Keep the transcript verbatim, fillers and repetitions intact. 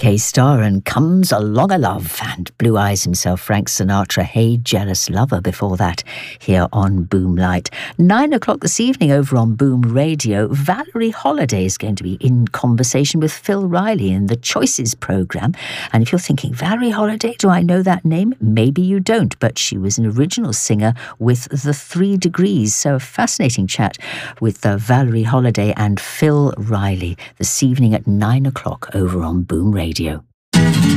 K-Star and Comes Along a Love, and Blue Eyes himself, Frank Sinatra, Hey Jealous Lover before that, here on Boomlight. Nine o'clock this evening over on Boom Radio, Valerie Holiday is going to be in conversation with Phil Riley in the Choices programme. And if you're thinking, Valerie Holiday, do I know that name? Maybe you don't, but she was an original singer with The Three Degrees. So a fascinating chat with uh, Valerie Holiday and Phil Riley this evening at nine o'clock over on Boom Radio.